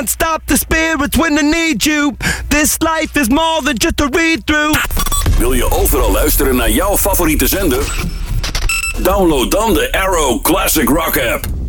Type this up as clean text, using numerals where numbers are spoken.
Stop the spirits when they need you. This life is more than just a read-through. Wil je overal luisteren naar jouw favoriete zender? Download dan de Arrow Classic Rock app.